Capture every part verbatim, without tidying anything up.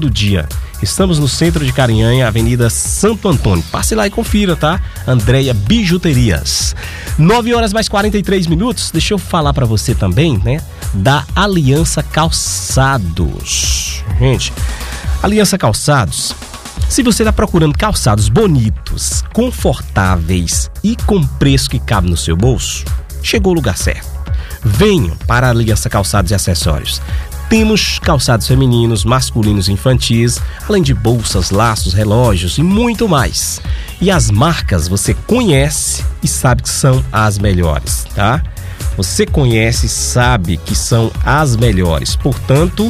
todo dia. Estamos no centro de Carinhanha, Avenida Santo Antônio. Passe lá e confira, tá? Andréia Bijuterias. nove horas mais quarenta e três minutos. Deixa eu falar pra você também, né? Da Aliança Calçados. Gente, Aliança Calçados, se você tá procurando calçados bonitos, confortáveis e com preço que cabe no seu bolso, chegou o lugar certo. Venham para a Aliança Calçados e Acessórios. Temos calçados femininos, masculinos e infantis, além de bolsas, laços, relógios e muito mais. E as marcas você conhece e sabe que são as melhores, tá? Você conhece e sabe que são as melhores. Portanto,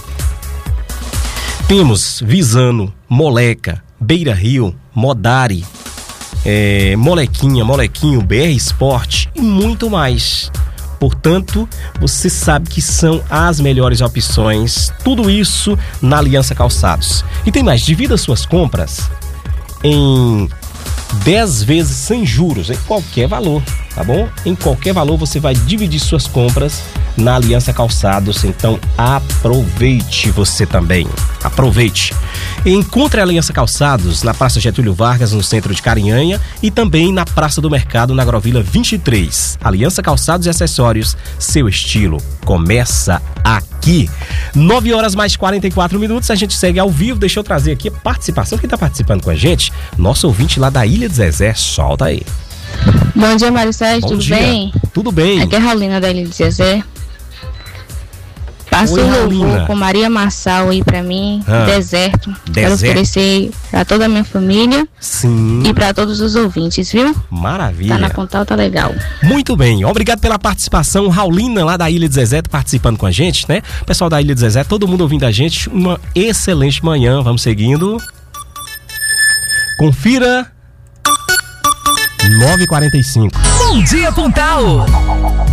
temos Visano, Moleca, Beira Rio, Modari, é, Molequinha, Molequinho, B R Sport e muito mais. Portanto, você sabe que são as melhores opções. Tudo isso na Aliança Calçados. E tem mais, divida suas compras em dez vezes sem juros, em qualquer valor, tá bom? Em qualquer valor você vai dividir suas compras na Aliança Calçados. Então aproveite você também. Aproveite. Encontre a Aliança Calçados na Praça Getúlio Vargas, no centro de Carinhanha, e também na Praça do Mercado, na Agrovila vinte e três. Aliança Calçados e Acessórios, seu estilo começa aqui. nove horas mais quarenta e quatro minutos, a gente segue ao vivo. Deixa eu trazer aqui a participação. Quem está participando com a gente? Nosso ouvinte lá da Ilha de Zezé. Solta aí. Bom dia, Mário Sérgio, tudo dia. bem? Tudo bem. Aqui é a Raulina da Ilha de Zezé. Passa o louvor com Maria Marçal aí pra mim, ah, deserto. deserto. Quero oferecer pra toda a minha família. Sim. E pra todos os ouvintes, viu? Maravilha. Tá na Pontal, tá legal. Muito bem, obrigado pela participação. Raulina lá da Ilha de Zezé participando com a gente, né? Pessoal da Ilha de Zezé, todo mundo ouvindo a gente. Uma excelente manhã, vamos seguindo. Confira. nove e quarenta e cinco. Bom dia, Pontal!